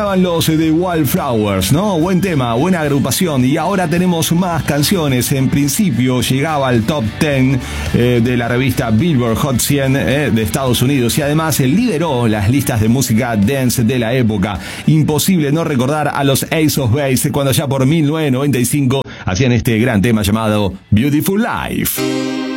Los de Wildflowers, ¿no? Buen tema, buena agrupación. Y ahora tenemos más canciones. En principio llegaba al top 10 de la revista Billboard Hot 100 de Estados Unidos. Y además lideró las listas de música dance de la época. Imposible no recordar a los Ace of Base cuando ya por 1995 hacían este gran tema llamado Beautiful Life.